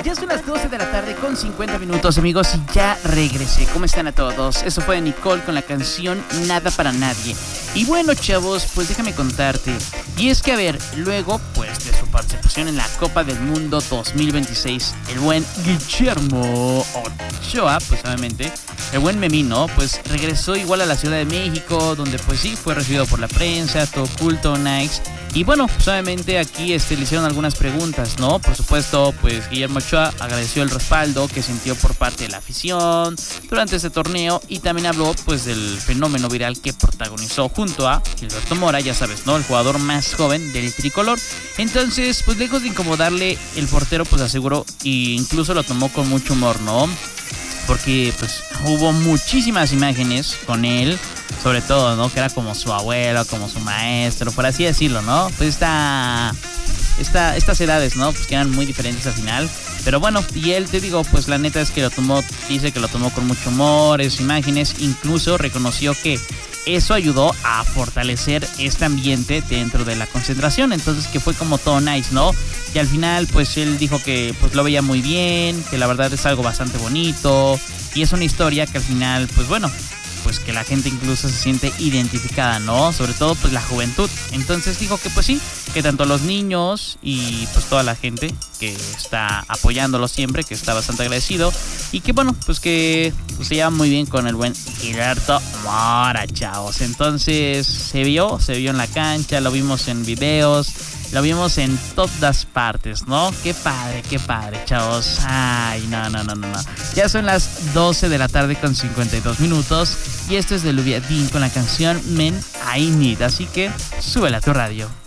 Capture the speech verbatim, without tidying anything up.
Ya son las doce de la tarde con cincuenta minutos, amigos, y ya regresé. ¿Cómo están a todos? Eso fue Nicole con la canción Nada para Nadie. Y bueno, chavos, pues déjame contarte. Y es que, a ver, luego, pues, de su participación en la Copa del Mundo dos mil veintiséis, el buen Guillermo Ochoa, pues, obviamente, el buen Memino, pues, regresó igual a la Ciudad de México, donde, pues, sí, fue recibido por la prensa, todo cool, todo nice. Y bueno, pues obviamente aquí este, le hicieron algunas preguntas, ¿no? Por supuesto, pues Guillermo Ochoa agradeció el respaldo que sintió por parte de la afición durante este torneo y también habló pues del fenómeno viral que protagonizó junto a Gilberto Mora, ya sabes, ¿no? El jugador más joven del tricolor. Entonces, pues lejos de incomodarle, el portero pues aseguró e incluso lo tomó con mucho humor, ¿no? Porque pues hubo muchísimas imágenes con él, sobre todo, ¿no? Que era como su abuelo, como su maestro, por así decirlo, ¿no? Pues esta, esta, estas edades, ¿no? Pues que eran muy diferentes al final. Pero bueno, y él, te digo, pues la neta es que lo tomó, dice que lo tomó con mucho humor, esas imágenes, incluso reconoció que eso ayudó a fortalecer este ambiente dentro de la concentración. Entonces que fue como todo nice, ¿no? Y al final pues él dijo que pues lo veía muy bien, que la verdad es algo bastante bonito. Y es una historia que al final pues bueno, pues que la gente incluso se siente identificada, ¿no? Sobre todo pues la juventud. Entonces dijo que pues sí, que tanto los niños y pues toda la gente que está apoyándolo siempre, que está bastante agradecido. Y que bueno, pues que pues, se lleva muy bien con el buen Gilberto Mora, chavos. Entonces se vio, se vio en la cancha, lo vimos en videos, lo vimos en todas partes, ¿no? Qué padre, qué padre, chavos. Ay, no, no, no, no, no. Ya son las doce de la tarde con cincuenta y dos minutos. Y esto es de Lluvia Dean con la canción Men I Need. Así que súbela a tu radio.